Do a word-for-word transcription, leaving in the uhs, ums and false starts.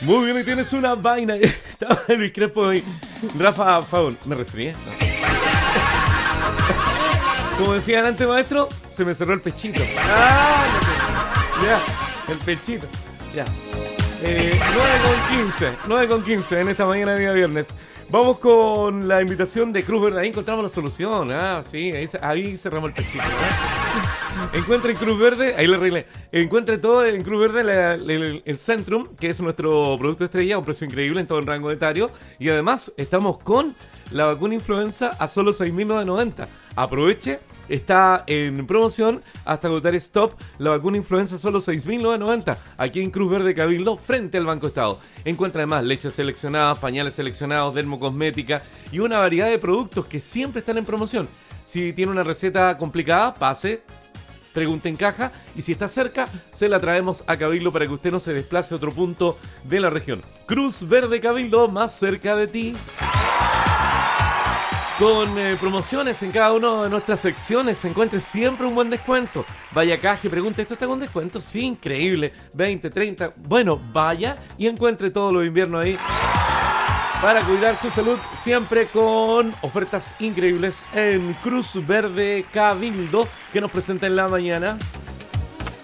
Muy bien, y tienes una vaina. Estaba Luis Crespo hoy. Rafa Faun, ¿me resfrié? Como decían antes, maestro, se me cerró el pechito. Ah, no, ya, el pechito. Ya. Eh, nueve con quince. nueve con quince en esta mañana de día viernes. Vamos con la invitación de Cruz Verde. Ahí encontramos la solución. Ah, sí, ahí, ahí cerramos el pechito. ¿eh? Encuentre en Cruz Verde, ahí le arreglé. Encuentre todo en Cruz Verde, la, el, el Centrum, que es nuestro producto estrella, a un precio increíble en todo el rango etario. Y además, estamos con la vacuna influenza a solo seis mil novecientos noventa. Aproveche, está en promoción hasta agotar stop. La vacuna influenza solo seis mil novecientos noventa. Aquí en Cruz Verde Cabildo, frente al Banco Estado. Encuentra además leches seleccionadas, pañales seleccionados, dermocosmética y una variedad de productos que siempre están en promoción. Si tiene una receta complicada, pase, pregunte en caja, y si está cerca, se la traemos a Cabildo para que usted no se desplace a otro punto de la región. Cruz Verde Cabildo, más cerca de ti. Con eh, promociones en cada una de nuestras secciones, se encuentre siempre un buen descuento. Vaya a caja y pregunte, ¿esto está con descuento? Sí, increíble, veinte, treinta. Bueno, vaya y encuentre todos los inviernos ahí para cuidar su salud, siempre con ofertas increíbles en Cruz Verde Cabildo, que nos presenta en la mañana.